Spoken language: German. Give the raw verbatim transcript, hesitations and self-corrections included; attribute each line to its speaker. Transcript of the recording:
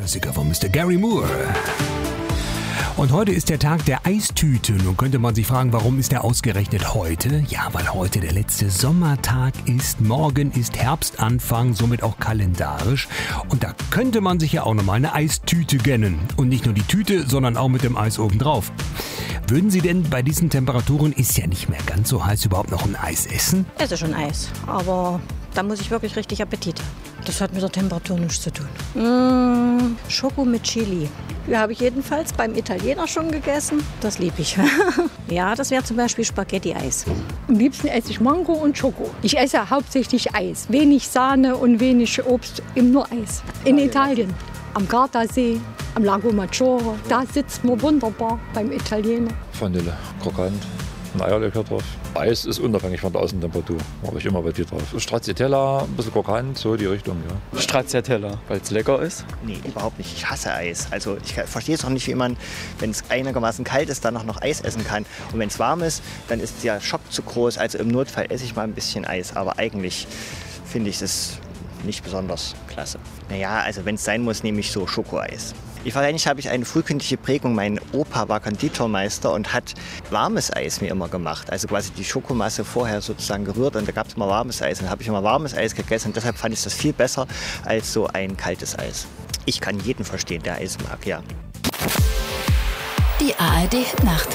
Speaker 1: Klassiker von Mister Gary Moore. Und heute ist der Tag der Eistüte. Nun könnte man sich fragen, warum ist der ausgerechnet heute? Ja, weil heute der letzte Sommertag ist. Morgen ist Herbstanfang, somit auch kalendarisch. Und da könnte man sich ja auch nochmal eine Eistüte gönnen. Und nicht nur die Tüte, sondern auch mit dem Eis obendrauf. Würden Sie denn bei diesen Temperaturen, ist ja nicht mehr ganz so heiß, überhaupt noch ein Eis essen?
Speaker 2: Ich esse schon Eis, aber da muss ich wirklich richtig Appetit haben. Das hat mit der Temperatur nichts zu tun. Mmh, Schoko mit Chili. Die habe ich jedenfalls beim Italiener schon gegessen. Das liebe ich. Ja, das wäre zum Beispiel Spaghetti-Eis.
Speaker 3: Am liebsten esse ich Mango und Schoko. Ich esse hauptsächlich Eis. Wenig Sahne und wenig Obst, eben nur Eis. In Italien, am Gardasee, am Lago Maggiore. Da sitzt man wunderbar beim Italiener.
Speaker 4: Vanille, krokant, ein Eierlikör drauf. Eis ist unabhängig von der Außentemperatur. Habe ich immer bei dir drauf. Stracciatella, ein bisschen krokant, so die Richtung, ja.
Speaker 5: Stracciatella, weil es lecker ist?
Speaker 6: Nee, überhaupt nicht. Ich hasse Eis. Also ich verstehe es auch nicht, wie man, wenn es einigermaßen kalt ist, dann auch noch Eis essen kann. Und wenn es warm ist, dann ist der Schock zu groß. Also im Notfall esse ich mal ein bisschen Eis. Aber eigentlich finde ich es nicht besonders klasse. Naja, also wenn es sein muss, nehme ich so Schokoeis. Ich wahrscheinlich habe ich eine frühkindliche Prägung. Mein Opa war Konditormeister und hat warmes Eis mir immer gemacht. Also quasi die Schokomasse vorher sozusagen gerührt und da gab es immer warmes Eis. Und da habe ich immer warmes Eis gegessen und deshalb fand ich das viel besser als so ein kaltes Eis. Ich kann jeden verstehen, der Eis mag, ja.
Speaker 7: Die A R D Hit Nacht.